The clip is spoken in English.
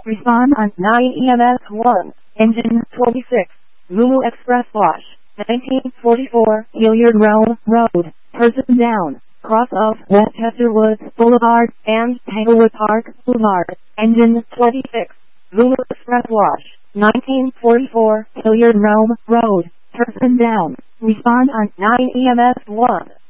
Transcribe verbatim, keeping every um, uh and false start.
Respond on nine E M S one. Engine twenty-six. Lulu Express Wash. nineteen forty-four Hilliard Realm Road. Person down. Cross of Westchester Woods Boulevard and Tanglewood Park Boulevard. Engine twenty-six. Lulu Express Wash. nineteen forty-four Hilliard Realm Road. Person down. Respond on nine E M S one.